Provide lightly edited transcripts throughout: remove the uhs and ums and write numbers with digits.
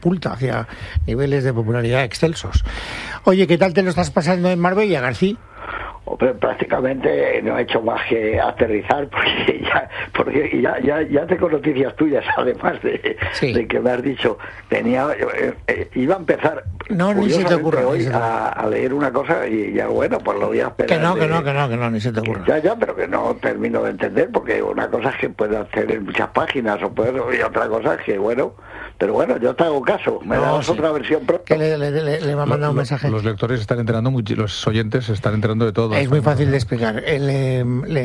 catapulta hacia niveles de popularidad excelsos. Oye, ¿qué tal te lo estás pasando en Marbella, García? Pero prácticamente no he hecho más que aterrizar porque ya tengo noticias tuyas, además de que me has dicho. Iba a empezar ni se te ocurra, hoy a leer una cosa y ya bueno, pues lo voy a esperar. Que no, ni se te ocurra. Ya, pero que no termino de entender, porque una cosa es que puedo hacer en muchas páginas y otra cosa es que bueno, pero bueno, yo te hago caso, me das otra versión pronto. Que le va a mandar un mensaje. Los lectores están enterando, los oyentes se están enterando de todo. Es muy fácil de explicar. Le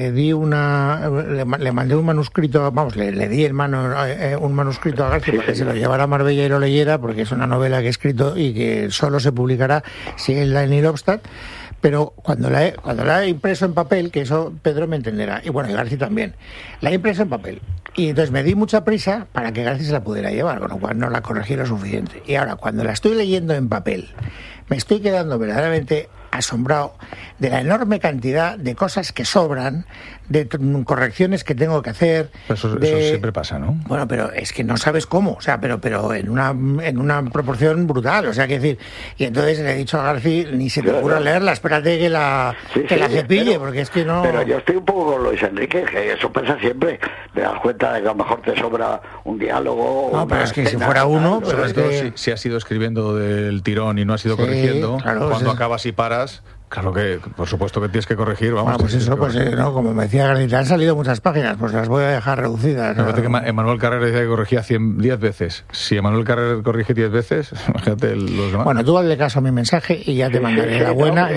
mandé un manuscrito, le di en mano un manuscrito a García para que se lo llevara a Marbella y lo leyera, porque es una novela que he escrito y que solo se publicará si es la en Ilobstad. Pero cuando la he impreso en papel, que eso Pedro me entenderá, y bueno, y García también, la he impreso en papel. Y entonces me di mucha prisa para que García se la pudiera llevar, con lo cual no la corregí lo suficiente. Y ahora, cuando la estoy leyendo en papel, me estoy quedando verdaderamente asombrado de la enorme cantidad de cosas que sobran, de correcciones que tengo que hacer. Eso siempre pasa, ¿no? Bueno, pero es que no sabes cómo, o sea, pero en una proporción brutal, o sea, que decir, y entonces le he dicho a García, ni se te ocurra leerla, espérate que la cepille, porque es que no... Pero yo estoy un poco con Luis Enrique, que eso pasa siempre, te das cuenta de que a lo mejor te sobra un diálogo... No, pero es que si fuera uno... Pero es que si has ido escribiendo del tirón y no has ido corrigiendo, claro, cuando acabas y paras... Claro que, por supuesto que tienes que corregir, vamos. Bueno, pues eso, como me decía García, han salido muchas páginas, pues las voy a dejar reducidas. Me parece que Emmanuel Carrera decía que corregía 10 veces. Si Emmanuel Carrera corrige 10 veces, imagínate los demás. Bueno, tú hazle caso a mi mensaje y ya te mandaré la buena,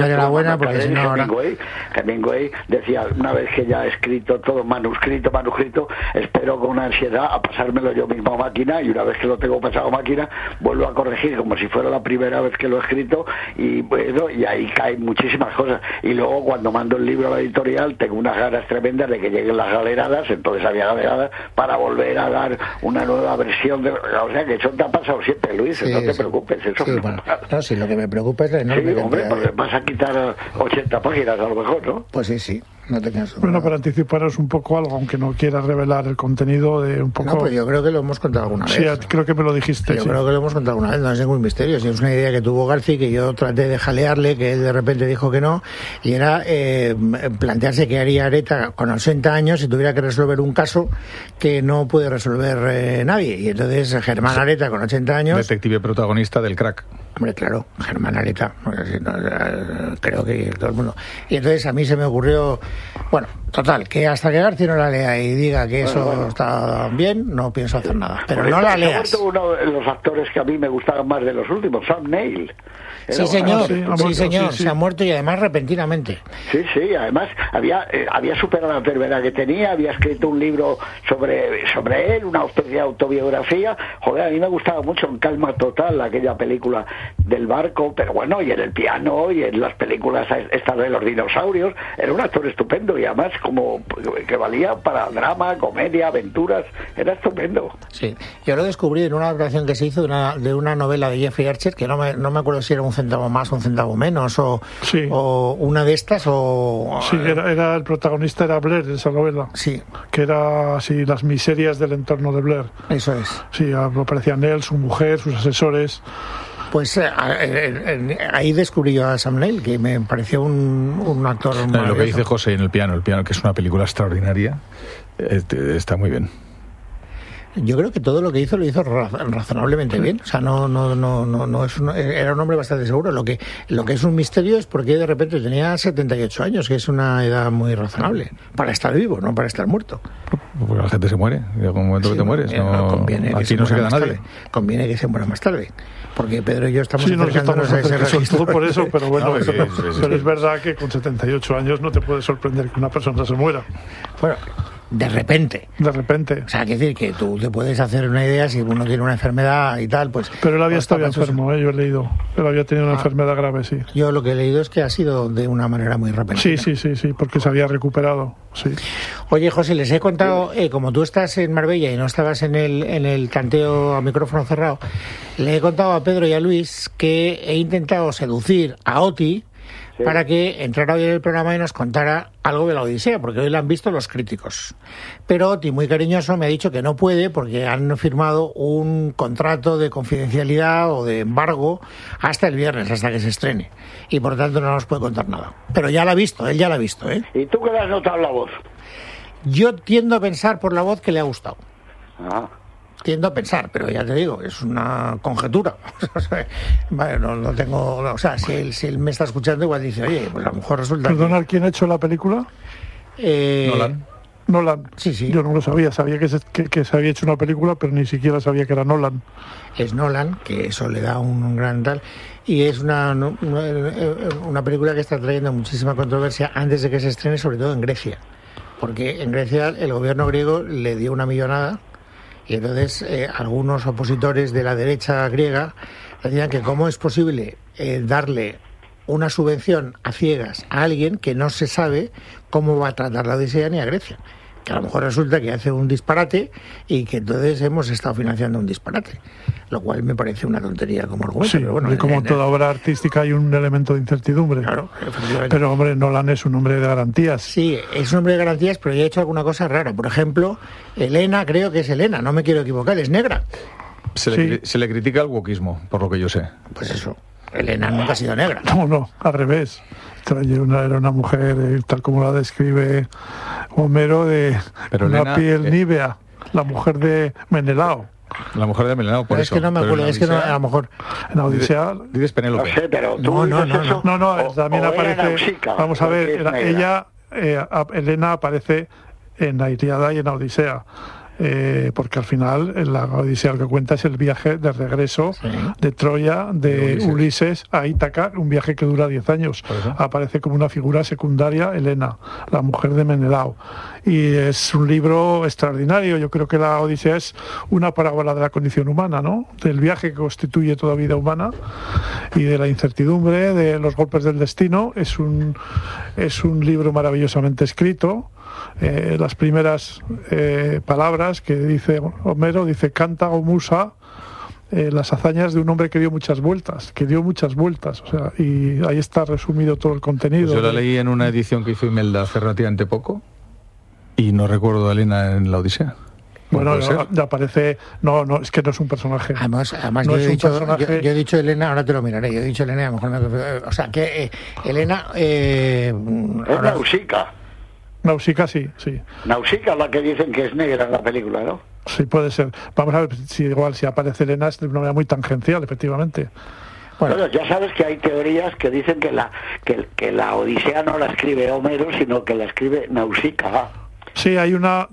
porque si no ahora... Hemingway decía, una vez que ya he escrito todo manuscrito, espero con ansiedad a pasármelo yo mismo a máquina, y una vez que lo tengo pasado a máquina, vuelvo a corregir como si fuera la primera vez que lo he escrito, y bueno, y ahí caen muchísimas cosas. Y luego cuando mando el libro a la editorial tengo unas ganas tremendas de que lleguen las galeradas, entonces había galeradas para volver a dar una nueva versión o sea que eso te ha pasado siempre, Luis, no te preocupes, eso sí, lo que me preocupa es la enorme porque vas a quitar 80 páginas a lo mejor, ¿no? Pues sí, no te caso. Bueno, para anticiparos un poco algo, aunque no quieras revelar el contenido de un poco... No, pues yo creo que lo hemos contado alguna vez. Sí, creo que me lo dijiste. Yo creo que lo hemos contado alguna vez, no es ningún misterio. Si es una idea que tuvo García, que yo traté de jalearle, que él de repente dijo que no, y era plantearse qué haría Areta con 80 años si tuviera que resolver un caso que no puede resolver nadie. Y entonces Germán Areta, con 80 años... Detective protagonista del Crack. Hombre, claro, Germán Areta, creo que todo el mundo. Y entonces a mí se me ocurrió, bueno, total, que hasta que García no la lea y diga que eso está bien, no pienso hacer nada. Pero no la leas. Ha muerto uno de los actores que a mí me gustaban más de los últimos, Sam Neill. Sí, señor, se ha muerto, y además repentinamente. Sí, además había superado la enfermedad que tenía, había escrito un libro sobre él, una especie de autobiografía. Joder, a mí me gustaba mucho En calma total, aquella película del barco, pero bueno, y en El piano, y en las películas estas de los dinosaurios, era un actor estupendo, y además como que valía para drama, comedia, aventuras, era estupendo. Sí, yo lo descubrí en una adaptación que se hizo de una novela de Jeffrey Archer, que no me acuerdo si era un centavo más o un centavo menos, o una de estas, o... Sí, era el protagonista era Blair de esa novela. Sí. Que era así las miserias del entorno de Blair. Eso es. Sí, aparecían él, su mujer, sus asesores. Pues ahí descubrí yo a Sam Neill, que me pareció un actor maravilloso. Lo que dice José en El piano, que es una película extraordinaria, está muy bien. Yo creo que todo lo que hizo lo hizo razonablemente bien. O sea, no es era un hombre bastante seguro. Lo que es un misterio es porque de repente tenía 78 años, que es una edad muy razonable para estar vivo, no para estar muerto. Porque la gente se muere, llega un momento que te mueres. Conviene aquí no se queda nadie. Tarde. Conviene que se muera más tarde. Porque Pedro y yo estamos acercándonos a ese registro. Todo por eso, pero bueno, pero es verdad que con 78 años no te puede sorprender que una persona se muera. Bueno, de repente. O sea, quiere decir que tú te puedes hacer una idea si uno tiene una enfermedad y tal, pues... Pero él había estado enfermo, yo he leído. Él había tenido una enfermedad grave, sí. Yo lo que he leído es que ha sido de una manera muy repentina. Sí, porque se había recuperado, sí. Oye, José, les he contado, como tú estás en Marbella y no estabas en el tanteo a micrófono cerrado, le he contado a Pedro y a Luis que he intentado seducir a Oti para que entrara hoy en el programa y nos contara algo de la Odisea, porque hoy la han visto los críticos. Pero Oti, muy cariñoso, me ha dicho que no puede porque han firmado un contrato de confidencialidad o de embargo hasta el viernes, hasta que se estrene. Y por tanto no nos puede contar nada. Pero ya la ha visto, él ya la ha visto, ¿eh? ¿Y tú qué le has notado la voz? Yo tiendo a pensar por la voz que le ha gustado. Ah. Tiendo a pensar, pero ya te digo, es una conjetura. Vale, no tengo... O sea, si él me está escuchando, igual dice, oye, pues a lo mejor resulta ¿Perdonar quién ha hecho la película? Nolan. Sí. Yo no lo sabía que se había hecho una película, pero ni siquiera sabía que era Nolan. Es Nolan, que eso le da un gran tal, y es una película que está trayendo muchísima controversia antes de que se estrene, sobre todo en Grecia. Porque en Grecia el gobierno griego le dio una millonada. Y entonces algunos opositores de la derecha griega decían que cómo es posible darle una subvención a ciegas a alguien que no se sabe cómo va a tratar la Odisea ni a Grecia. Que a lo mejor resulta que hace un disparate y que entonces hemos estado financiando un disparate. Lo cual me parece una tontería como argumento. Sí, pero bueno, como toda obra artística hay un elemento de incertidumbre. Claro, efectivamente. Pero hombre, Nolan es un hombre de garantías. Sí, es un hombre de garantías, pero ya ha hecho alguna cosa rara. Por ejemplo, Elena, creo que es Elena, no me quiero equivocar, es negra. Se le critica el wokismo, por lo que yo sé. Pues eso, Elena nunca ha sido negra. No, al revés. Era una mujer, tal como la describe Homero, de pero una Elena, piel nívea, la mujer de Menelao. La mujer de Menelao, por eso. Es que no me acuerdo, es que no, a lo mejor... En la Odisea... Dices Penélope. No sé, pero tú No, también aparece... Nausica, vamos a ver, Elena aparece en la Ilíada y en la Odisea. Porque al final la Odisea lo que cuenta es el viaje de regreso de Troya, de Ulises a Ítaca, un viaje que dura 10 años. Aparece como una figura secundaria Elena, la mujer de Menelao. Y es un libro extraordinario. Yo creo que la Odisea es una parábola de la condición humana, ¿no? Del viaje que constituye toda vida humana y de la incertidumbre, de los golpes del destino. Es un libro maravillosamente escrito. Las primeras palabras que dice Homero, dice canta o musa, las hazañas de un hombre que dio muchas vueltas, o sea, y ahí está resumido todo el contenido. Pues yo la leí en una edición que hizo Imelda hace relativamente poco y no recuerdo a Elena en la Odisea. Bueno, ya aparece... No, es que no es un personaje. Además no yo he dicho Elena, ahora te lo miraré, yo he dicho Elena, a lo mejor o sea, que Elena... es Nausica. Nausica, sí. Nausica es la que dicen que es negra en la película, ¿no? Sí, puede ser. Vamos a ver si aparece Elena es de una manera muy tangencial, efectivamente. Bueno, ya sabes que hay teorías que dicen que la Odisea no la escribe Homero, sino que la escribe Nausica. Sí, hay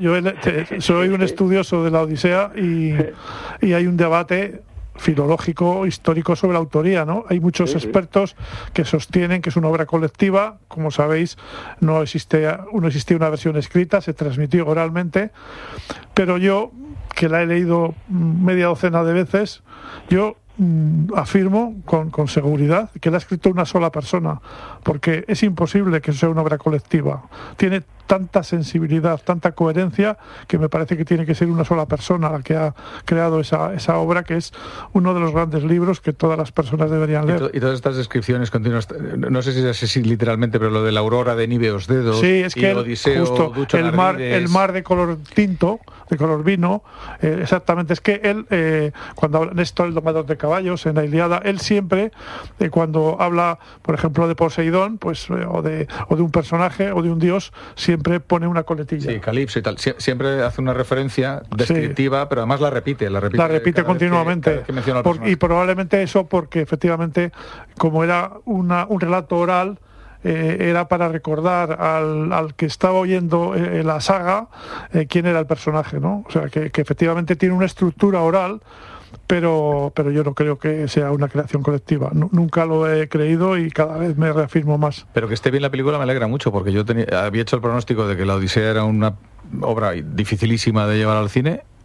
soy un estudioso de la Odisea y hay un debate filológico, histórico sobre la autoría, ¿no? Hay muchos expertos que sostienen que es una obra colectiva. Como sabéis, no existía una versión escrita, se transmitió oralmente, pero yo, que la he leído media docena de veces, yo afirmo con seguridad que la ha escrito una sola persona, porque es imposible que sea una obra colectiva. Tiene tanta sensibilidad, tanta coherencia, que me parece que tiene que ser una sola persona la que ha creado esa obra, que es uno de los grandes libros que todas las personas deberían leer. Y todas estas descripciones continuas, no sé si es así literalmente, pero lo de la aurora de Níveos dedos, sí, es que Odiseo, justo el mar de color tinto, de color vino, exactamente, es que él, cuando habla Néstor, el domador de caballos, en la Ilíada, él siempre, cuando habla, por ejemplo, de Poseidón, pues o de un personaje o de un dios, siempre pone una coletilla. Sí, Calipso y tal. Siempre hace una referencia descriptiva, pero además la repite continuamente. Y probablemente eso porque efectivamente, como era un relato oral, era para recordar al que estaba oyendo la saga quién era el personaje, ¿no? O sea, que efectivamente tiene una estructura oral, pero yo no creo que sea una creación colectiva. Nunca lo he creído y cada vez me reafirmo más. Pero que esté bien la película me alegra mucho, porque yo había hecho el pronóstico de que la Odisea era una obra dificilísima de llevar al cine,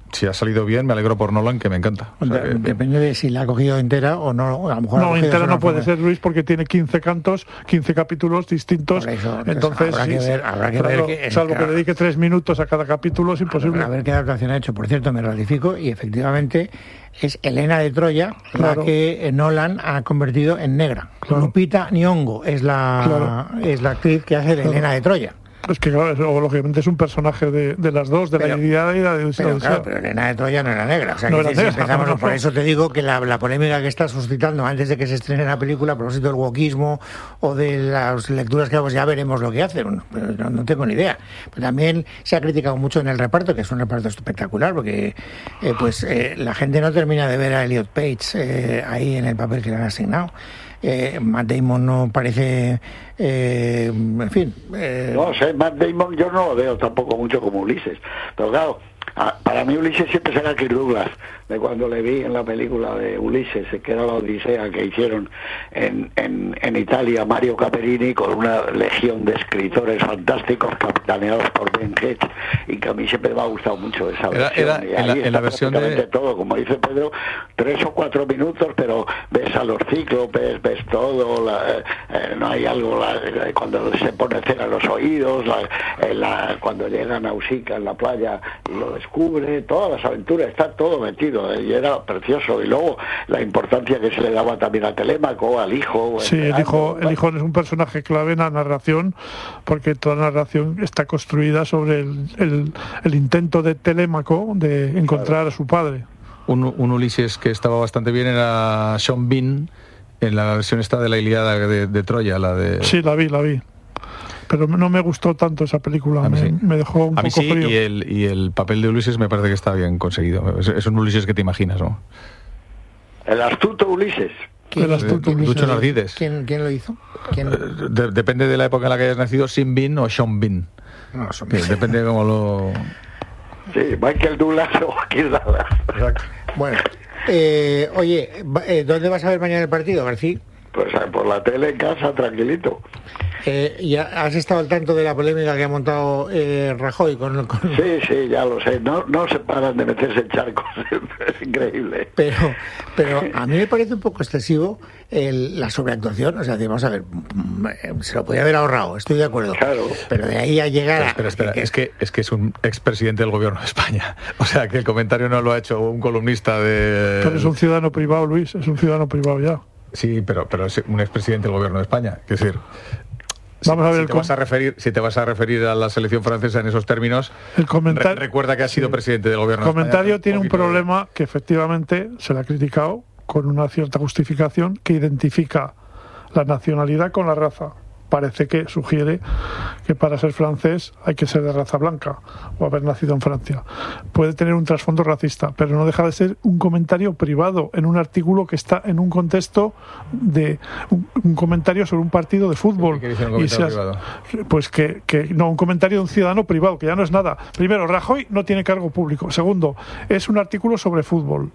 si ha salido bien, me alegro por Nolan, que me encanta. O sea, depende de si la ha cogido entera o no. A lo mejor no, entera no puede ser, Luis, porque tiene 15 cantos, 15 capítulos distintos. Eso, entonces, habrá que ver que, salvo que dedique 3 minutos a cada capítulo, es imposible. A ver qué adaptación ha hecho. Por cierto, me ratifico y efectivamente es Helena de Troya, la que Nolan ha convertido en negra. Lupita Nyong'o es la actriz que hace de Helena de Troya. Es que, claro, lógicamente es un personaje de las dos, de la Ilíada y la de Odisea. Pero Helena de Troya no era negra. O sea, no era negra, empezamos, por eso te digo que la polémica que está suscitando antes de que se estrene la película, a propósito del wokismo o de las lecturas que hago, ya veremos lo que hace. Bueno, no tengo ni idea. Pero también se ha criticado mucho en el reparto, que es un reparto espectacular, porque la gente no termina de ver a Elliot Page ahí en el papel que le han asignado. Matt Damon no parece, en fin. No sé, Matt Damon yo no lo veo tampoco mucho como Ulises, pero claro, para mí Ulises siempre será Kirk Douglas, de cuando le vi en la película de Ulises, que era la Odisea que hicieron en Italia, Mario Caperini, con una legión de escritores fantásticos capitaneados por Ben Hedge, y que a mí siempre me ha gustado mucho esa versión. En la versión de todo, como dice Pedro, 3 o 4 minutos, pero ves a los cíclopes, ves todo, no hay algo, cuando se pone cera en los oídos, cuando llega Nausicaa en la playa y lo descubre, todas las aventuras, está todo metido, y era precioso. Y luego la importancia que se le daba también a Telémaco, al hijo. Sí, el hijo es un personaje clave en la narración, porque toda la narración está construida sobre el intento de Telémaco de encontrar a su padre. Un Ulises que estaba bastante bien era Sean Bean, en la versión esta de la Ilíada de Troya, la de... Sí, la vi. Pero no me gustó tanto esa película, me dejó un poco frío. Y el papel de Ulises me parece que está bien conseguido. Es un Ulises que te imaginas, ¿no? El astuto Ulises. Lucho Nardides. ¿Quién lo hizo? Depende de la época en la que hayas nacido, Sean Bean o Sean Bean. No, Sean Bean. Depende de cómo lo... Sí, Michael Douglas o Kirk Douglas. Exacto. Bueno, oye, ¿dónde vas a ver mañana el partido, García? Pues por la tele en casa, tranquilito. ¿Ya has estado al tanto de la polémica que ha montado Rajoy con... Sí, ya lo sé. No se paran de meterse en charcos. Es increíble. Pero a mí me parece un poco excesivo la sobreactuación. O sea, vamos a ver, se lo podía haber ahorrado, estoy de acuerdo. Claro. Pero de ahí a llegar Espera. Es que es un expresidente del gobierno de España. O sea, que el comentario no lo ha hecho un columnista de... Pero es un ciudadano privado, Luis, es un ciudadano privado ya. Sí, pero es un expresidente del gobierno de España. Es decir... Vamos a ver si te vas a referir a la selección francesa en esos términos, recuerda que ha sido presidente del gobierno de España. El comentario tiene un problema que efectivamente se le ha criticado con una cierta justificación, que identifica la nacionalidad con la raza. Parece que sugiere que para ser francés hay que ser de raza blanca o haber nacido en Francia. Puede tener un trasfondo racista, pero no deja de ser un comentario privado en un artículo que está en un contexto de un comentario sobre un partido de fútbol. ¿Qué dice un comentario privado? Pues un comentario de un ciudadano privado, que ya no es nada. Primero, Rajoy no tiene cargo público. Segundo, es un artículo sobre fútbol.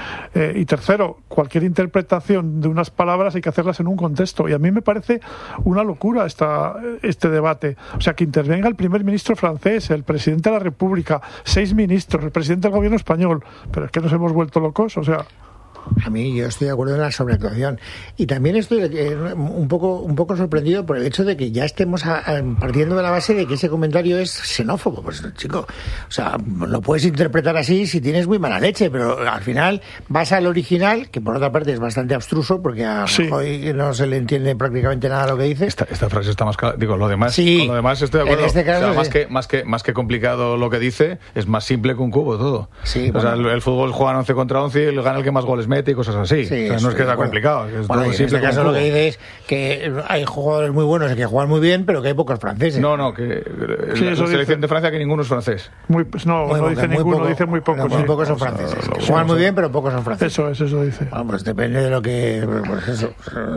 Y tercero, cualquier interpretación de unas palabras hay que hacerlas en un contexto. Y a mí me parece una locura este debate. O sea, que intervenga el primer ministro francés, el presidente de la República, 6 ministros, el presidente del gobierno español. Pero es que nos hemos vuelto locos, o sea... A mí yo estoy de acuerdo en la sobreactuación y también estoy un poco sorprendido por el hecho de que ya estemos partiendo de la base de que ese comentario es xenófobo. Pues chico, o sea, lo puedes interpretar así si tienes muy mala leche, pero al final vas al original, que por otra parte es bastante abstruso porque a Rajoy no se le entiende prácticamente nada lo que dice. Esta frase está más clara. Digo, lo demás, sí, con lo demás estoy de acuerdo. En este caso, o sea, más que complicado lo que dice, es más simple que un cubo todo. Sí, o sea, el fútbol juega 11 contra 11 y gana el que más goles mete y cosas así. Sí, o sea, no es que sea complicado. Es bueno, en este caso lo que dice es que hay jugadores muy buenos y que juegan muy bien, pero que hay pocos franceses. No, que la selección de Francia que ninguno es francés. No dice ninguno, dice muy pocos. Muy pocos son franceses. Juegan muy bien, pero pocos son franceses. Eso dice. Pues depende de lo que... Pues eso,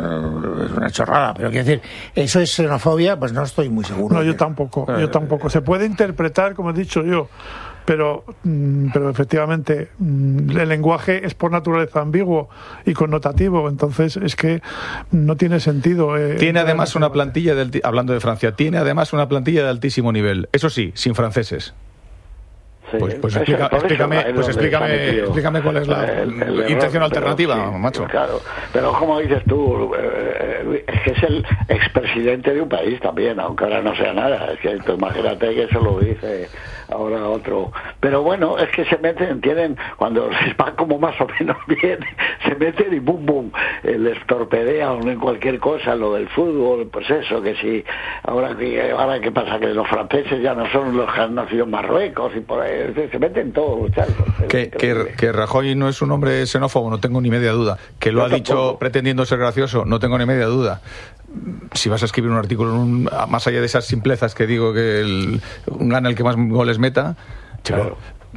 es una chorrada. Pero quiero decir, ¿eso es xenofobia? Pues no estoy muy seguro. No, yo tampoco. Se puede interpretar, como he dicho yo, pero efectivamente el lenguaje es por naturaleza ambiguo y connotativo, entonces es que no tiene sentido. Tiene además una plantilla hablando de Francia, tiene además una plantilla de altísimo nivel, eso sí, sin franceses. Sí, pues explícame cuál es la intención alternativa, sí, macho. Claro, pero como dices tú, es que es el expresidente de un país también, aunque ahora no sea nada. Es que tú imagínate que eso lo dice ahora otro. Pero bueno, es que se meten, tienen, cuando les va como más o menos bien, se meten y bum bum, les torpedean en cualquier cosa, lo del fútbol, pues eso, que si ahora qué pasa, que los franceses ya no son los que han nacido en Marruecos, y por ahí se meten todos los charcos. Que Rajoy no es un hombre xenófobo, no tengo ni media duda. Que lo ha dicho pretendiendo ser gracioso, no tengo ni media duda. Si vas a escribir un artículo más allá de esas simplezas que digo que gana el que más goles meta, claro.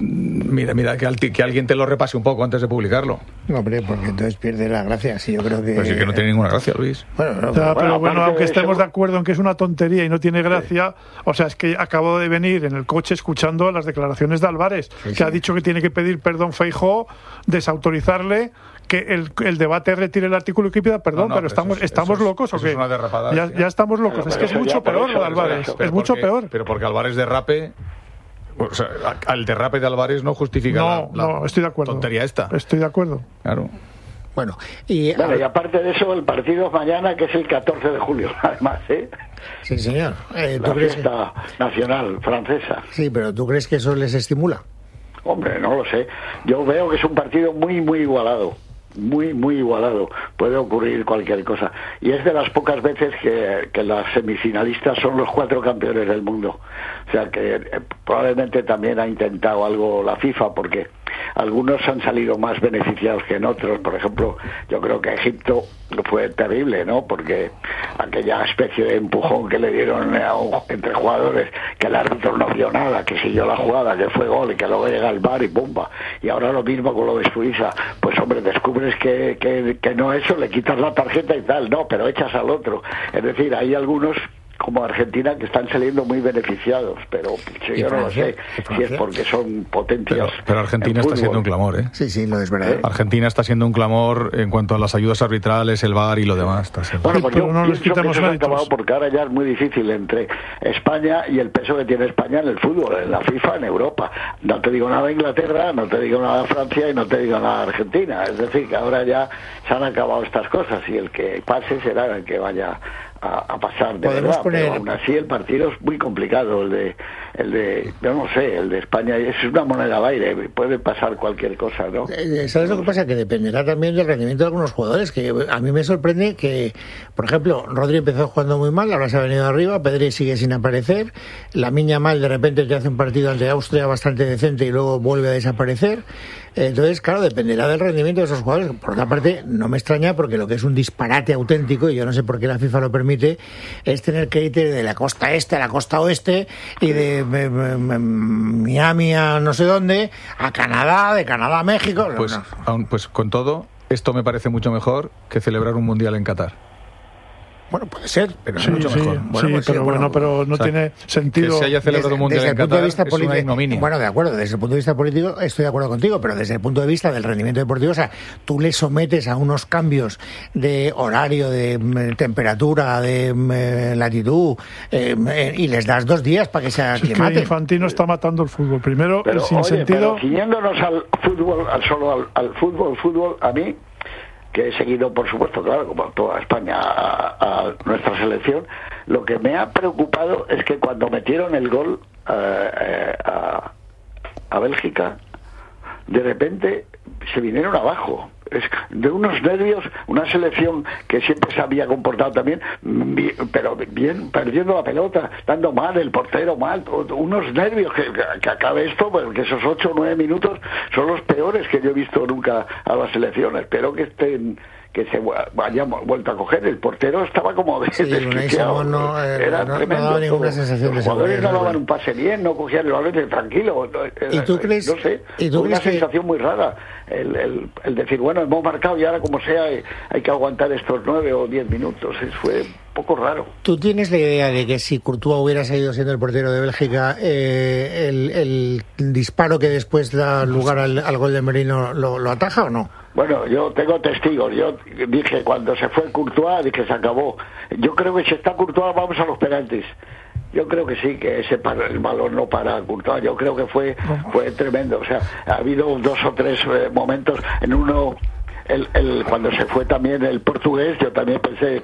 Mira que alguien te lo repase un poco antes de publicarlo. No, hombre, porque entonces pierde la gracia. Sí, yo creo que... Pues sí, que no tiene ninguna gracia, Luis. Pero bueno, aunque estemos de acuerdo en que es una tontería y no tiene gracia, sí. O sea, es que acabo de venir en el coche escuchando las declaraciones de Álvarez, que ha dicho que tiene que pedir perdón Feijóo, desautorizarle, que el debate retire el artículo y que pida perdón, pero estamos locos, ¿o qué? Es una derrapada. Ya estamos locos. Es que es mucho peor, Álvarez. Es mucho peor. Pero porque Álvarez derrape... O sea, al derrape de Álvarez no justifica no, estoy de acuerdo. Tontería esta. Estoy de acuerdo. Claro. Bueno, y aparte de eso, el partido es mañana, que es el 14 de julio, además, ¿eh? Sí, señor. La fiesta nacional francesa. Sí, pero ¿tú crees que eso les estimula? Hombre, no lo sé. Yo veo que es un partido muy, muy igualado. Muy, muy igualado. Puede ocurrir cualquier cosa. Y es de las pocas veces que las semifinalistas son los 4 campeones del mundo. O sea que probablemente también ha intentado algo la FIFA, porque algunos han salido más beneficiados que en otros. Por ejemplo, yo creo que Egipto fue terrible, ¿no? Porque aquella especie de empujón que le dieron entre jugadores, que el árbitro no vio nada, que siguió la jugada, que fue gol y que luego llega al VAR y ¡pumba! Y ahora lo mismo con lo de Suiza. Pues hombre, descubres que no eso, le quitas la tarjeta y tal, no, pero echas al otro. Es decir, hay algunos como Argentina que están saliendo muy beneficiados, pero yo no lo sé si es porque son potencias. Pero Argentina está siendo un clamor, ¿eh? Sí, no es verdad. Argentina está siendo un clamor en cuanto a las ayudas arbitrales, el VAR y lo demás. Bueno, pues yo pienso que eso se ha acabado, porque ahora ya es muy difícil entre España y el peso que tiene España en el fútbol, en la FIFA, en Europa. No te digo nada de Inglaterra, no te digo nada de Francia y no te digo nada de Argentina. Es decir, que ahora ya se han acabado estas cosas y el que pase será el que vaya a pasar de verdad, pero aún así el partido es muy complicado, el de yo no sé, el de España es una moneda al aire, puede pasar cualquier cosa, ¿no? ¿Sabes lo que pasa? Que dependerá también del rendimiento de algunos jugadores, que a mí me sorprende que, por ejemplo, Rodri empezó jugando muy mal, ahora se ha venido arriba, Pedri sigue sin aparecer, Lamine Yamal de repente te hace un partido ante Austria bastante decente y luego vuelve a desaparecer. Entonces, claro, dependerá del rendimiento de esos jugadores. Por otra parte, no me extraña, porque lo que es un disparate auténtico, y yo no sé por qué la FIFA lo permite, es tener que ir de la costa este a la costa oeste y de Miami a no sé dónde, a Canadá, de Canadá a México. Pues con todo, esto me parece mucho mejor que celebrar un mundial en Qatar. Bueno, puede ser, pero es mucho mejor. Pero no tiene sentido. Que se haya celebrado un mundial en Qatar es una ignominia. Bueno, de acuerdo, desde el punto de vista político estoy de acuerdo contigo, pero desde el punto de vista del rendimiento deportivo, o sea, tú le sometes a unos cambios de horario, de temperatura, de latitud, y les das 2 días para que se aclimaten. Es que Infantino está matando el fútbol. Primero, pero, el sinsentido. Pero ciñéndonos al fútbol, al fútbol, a mí, que he seguido, por supuesto, claro, como toda España, a nuestra selección, lo que me ha preocupado es que cuando metieron el gol a Bélgica, de repente se vinieron abajo. Es de unos nervios, una selección que siempre se había comportado también, pero bien, perdiendo la pelota, dando mal, el portero mal, unos nervios que acabe esto, porque esos 8 o 9 minutos son los peores que yo he visto nunca a las selecciones. Espero que se haya vuelto a coger. El portero estaba como desquiciado. Era tremendo. No daba ninguna sensación de seguridad. Los jugadores no daban un pase bien, no cogían el balón tranquilo. ¿Y tú crees? No sé, una sensación muy rara. El decir, bueno, hemos marcado y ahora como sea hay que aguantar estos 9 o 10 minutos. Fue un poco raro. ¿Tú tienes la idea de que si Courtois hubiera seguido siendo el portero de Bélgica, el disparo que después da lugar al gol de Merino lo ataja o no? Bueno, yo tengo testigos. Yo dije, cuando se fue Courtois, dije, se acabó. Yo creo que si está Courtois vamos a los penaltis. Yo creo que sí, que el balón no para Courtois. Yo creo que fue tremendo. O sea, ha habido 2 o 3 momentos. En uno, cuando se fue también el portugués, yo también pensé,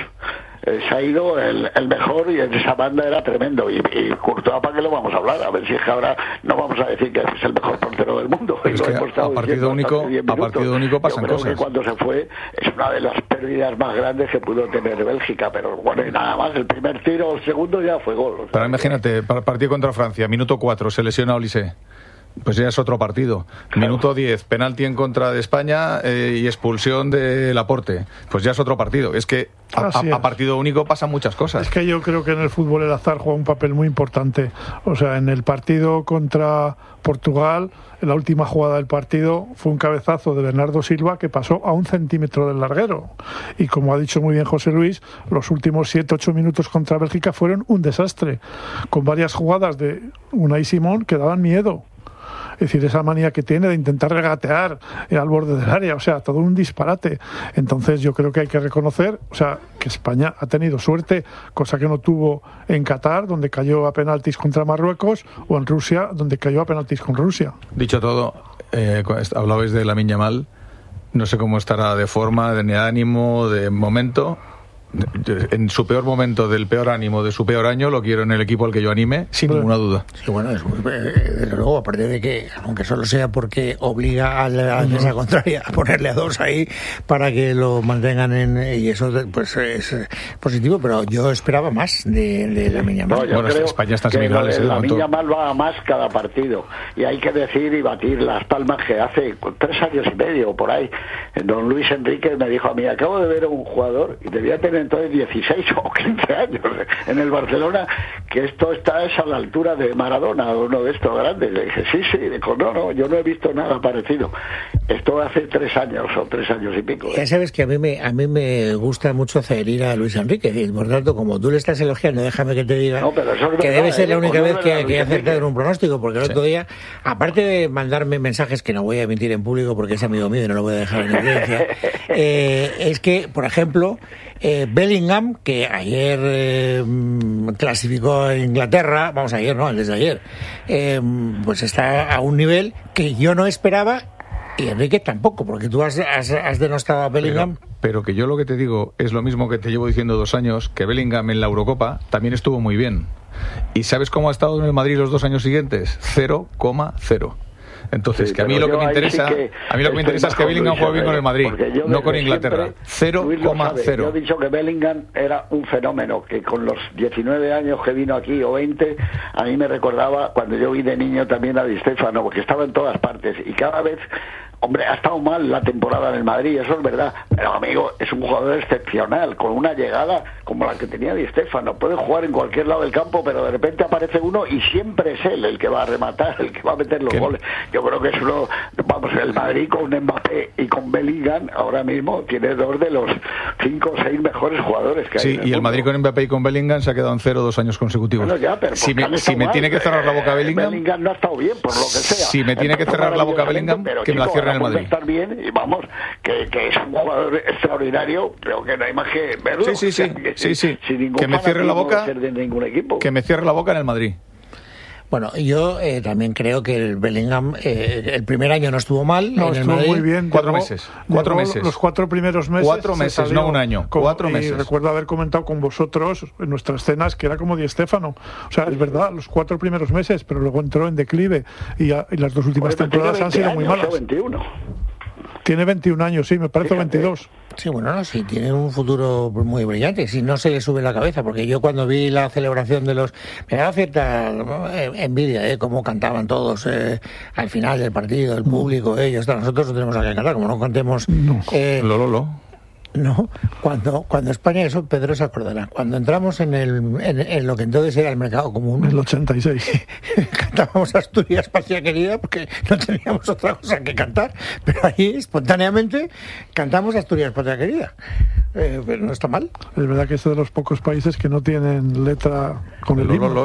se ha ido el mejor, y en esa banda era tremendo. Y Courtois, ¿para qué lo vamos a hablar? A ver si es que ahora no vamos a decir que es el mejor portero del mundo. Es que a partido único pasan cosas. Yo creo que cuando se fue es una de las pérdidas más grandes que pudo tener Bélgica, pero bueno, y nada más, el primer tiro, el segundo ya fue gol. Pero imagínate, para el partido contra Francia, minuto 4, se lesiona Olise. Pues ya es otro partido. Claro. Minuto 10, penalti en contra de España y expulsión de Laporte. Pues ya es otro partido. Es que a partido único pasan muchas cosas. Es que yo creo que en el fútbol el azar juega un papel muy importante. O sea, en el partido contra Portugal, en la última jugada del partido, fue un cabezazo de Bernardo Silva que pasó a 1 centímetro del larguero. Y como ha dicho muy bien José Luis, los últimos 7-8 minutos contra Bélgica fueron un desastre, con varias jugadas de Unai Simón que daban miedo. Es decir, esa manía que tiene de intentar regatear al borde del área, o sea, todo un disparate. Entonces yo creo que hay que reconocer, o sea, que España ha tenido suerte, cosa que no tuvo en Qatar, donde cayó a penaltis contra Marruecos, o en Rusia, donde cayó a penaltis con Rusia. Dicho todo, hablabais de Lamine Yamal, no sé cómo estará de forma, de ánimo, de momento. En su peor momento, del peor ánimo, de su peor año, lo quiero en el equipo al que yo anime, sin ninguna duda. Sí, bueno, desde luego, aparte de que, aunque solo sea porque obliga a la defensa contraria a ponerle a 2 ahí para que lo mantengan y eso pues es positivo, pero yo esperaba más de Lamine Yamal. Bueno, España está en semifinales. Lamine Yamal va a más cada partido, y hay que decir y batir las palmas que hace 3 años y medio por ahí, don Luis Enrique me dijo a mí, acabo de ver a un jugador y debía tener entonces 16 o 15 años en el Barcelona, que esto es a la altura de Maradona, uno de estos grandes. Le dije, sí, dijo, no, yo no he visto nada parecido. Esto hace 3 años o 3 años y pico. Ya sabes que a mí me gusta mucho hacer ir a Luis Enrique, por tanto, como tú le estás elogiando, déjame que te diga que debe ser la única vez que he acertado en un pronóstico, porque el otro día, aparte de mandarme mensajes que no voy a emitir en público porque es amigo mío y no lo voy a dejar en evidencia, es que, por ejemplo, Bellingham, que ayer clasificó a Inglaterra, desde ayer, pues está a un nivel que yo no esperaba, y Enrique tampoco, porque tú has denostado a Bellingham. Pero que yo lo que te digo es lo mismo que te llevo diciendo 2 años, que Bellingham en la Eurocopa también estuvo muy bien. ¿Y sabes cómo ha estado en el Madrid los 2 años siguientes? 0,0. Entonces, que a mí lo que me interesa, es que Bellingham juegue bien con el Madrid, no con Inglaterra. 0,0. Yo he dicho que Bellingham era un fenómeno, que con los 19 años que vino aquí, o 20, a mí me recordaba cuando yo vi de niño también a Di Stéfano, porque estaba en todas partes, y cada vez... Hombre, ha estado mal la temporada en el Madrid, eso es verdad, pero amigo, es un jugador excepcional, con una llegada como la que tenía Di Stéfano. Puede jugar en cualquier lado del campo, pero de repente aparece uno y siempre es él el que va a rematar, el que va a meter los goles. Yo creo que es el Madrid con Mbappé y con Bellingham ahora mismo tiene 2 de los 5 o 6 mejores jugadores que hay. Sí, y el Madrid con Mbappé y con Bellingham se ha quedado en 0 2 años consecutivos. Bueno, ya, pero si me tiene que cerrar la boca Bellingham no ha estado bien, por lo que sea. Si me tiene que cerrar la boca Bellingham, que me la cierre en el Madrid. Estar bien, y vamos, que es un jugador extraordinario, pero que no hay más que verlo. Sí. Que me cierre la boca, de ningún equipo. Que me cierre la boca en el Madrid. Bueno, yo también creo que el Bellingham el primer año no estuvo mal. No, estuvo muy bien. 4 meses. 4 meses. Los 4 primeros meses. 4 meses, no un año. 4 meses. Y recuerdo haber comentado con vosotros en nuestras cenas que era como Di Stéfano. O sea, es verdad, los 4 primeros meses, pero luego entró en declive y las 2 últimas temporadas han sido muy malas. 21. Tiene 21 años, sí, me parece. Fíjate. 22. Sí, bueno, sí, tiene un futuro muy brillante, si no se le sube la cabeza, porque yo cuando vi la celebración de los... Me daba cierta envidia, cómo cantaban todos al final del partido, el público, ellos, nosotros no tenemos que cantar, como no cantemos... No. No, cuando España, eso Pedro se acordará, cuando entramos en lo que entonces era el mercado común, en el 86, cantábamos Asturias, patria querida, porque no teníamos otra cosa que cantar, pero ahí espontáneamente cantamos Asturias, patria querida, pero no está mal. Es verdad que es de los pocos países que no tienen letra con el himno.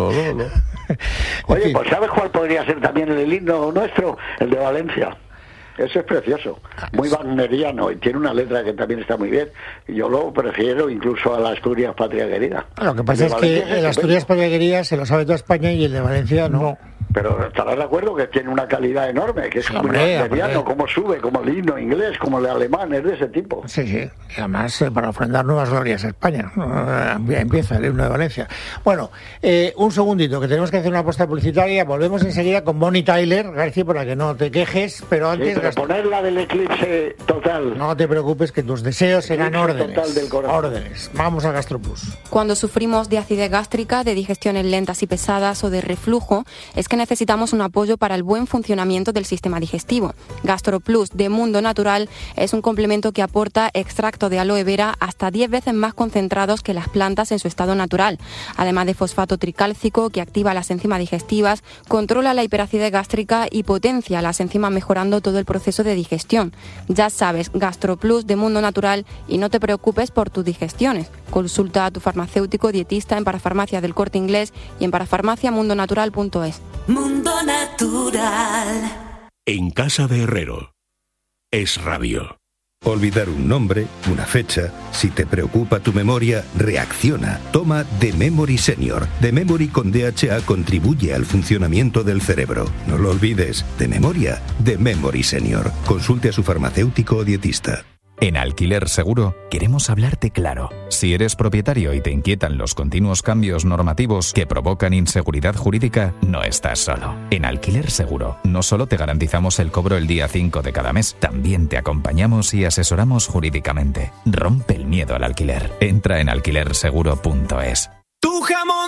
Oye, pues ¿sabes cuál podría ser también el himno nuestro? El de Valencia. Ese es precioso, muy wagneriano, y tiene una letra que también está muy bien. Yo lo prefiero incluso a la Asturias Patria Querida. Lo que pasa es que el Asturias Patria Querida se lo sabe toda España y el de Valencia no. Pero estarás de acuerdo que tiene una calidad enorme, que es muy wagneriano, como sube, como el himno inglés, como el alemán, es de ese tipo. Sí, y además para ofrendar nuevas glorias a España. Empieza el himno de Valencia. Bueno, un segundito, que tenemos que hacer una apuesta publicitaria. Volvemos enseguida con Bonnie Tyler, García, para que no te quejes, pero antes... Sí, pero ponerla del eclipse total. No te preocupes, que tus deseos serán órdenes. Total del corazón. Órdenes. Vamos a GastroPlus. Cuando sufrimos de acidez gástrica, de digestiones lentas y pesadas o de reflujo, es que necesitamos un apoyo para el buen funcionamiento del sistema digestivo. GastroPlus de Mundo Natural es un complemento que aporta extracto de aloe vera hasta 10 veces más concentrados que las plantas en su estado natural. Además de fosfato tricálcico, que activa las enzimas digestivas, controla la hiperacidez gástrica y potencia las enzimas, mejorando todo el proceso de digestión. Ya sabes, GastroPlus de Mundo Natural, y no te preocupes por tus digestiones. Consulta a tu farmacéutico dietista en Parafarmacia del Corte Inglés y en parafarmaciamundonatural.es. Mundo Natural. En casa de Herrero. Es Rabio. Olvidar un nombre, una fecha. Si te preocupa tu memoria, reacciona. Toma The Memory Senior. The Memory con DHA contribuye al funcionamiento del cerebro. No lo olvides. De memoria, The Memory Senior. Consulte a su farmacéutico o dietista. En Alquiler Seguro queremos hablarte claro. Si eres propietario y te inquietan los continuos cambios normativos que provocan inseguridad jurídica, no estás solo. En Alquiler Seguro no solo te garantizamos el cobro el día 5 de cada mes, también te acompañamos y asesoramos jurídicamente. Rompe el miedo al alquiler. Entra en alquilerseguro.es. Tu jamón